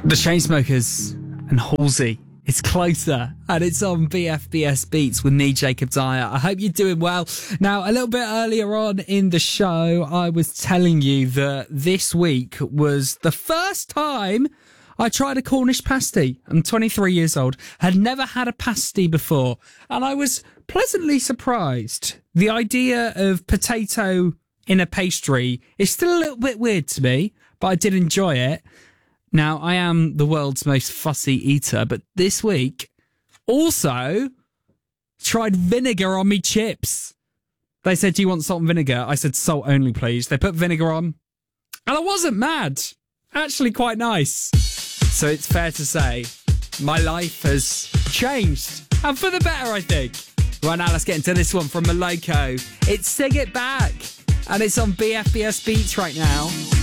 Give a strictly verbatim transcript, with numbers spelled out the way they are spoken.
The Chainsmokers and Halsey. It's Closer, and it's on B F B S Beats with me, Jacob Dyer. I hope you're doing well. Now, a little bit earlier on in the show, I was telling you that this week was the first time I tried a Cornish pasty. I'm twenty-three years old, had never had a pasty before, and I was pleasantly surprised. The idea of potato in a pastry is still a little bit weird to me, but I did enjoy it. Now, I am the world's most fussy eater, but this week also tried vinegar on me chips. They said, do you want salt and vinegar? I said, salt only, please. They put vinegar on, and I wasn't mad. Actually quite nice. So it's fair to say my life has changed, and for the better, I think. Right now, let's get into this one from Maloko. It's Sing It Back, and it's on B F B S Beats right now.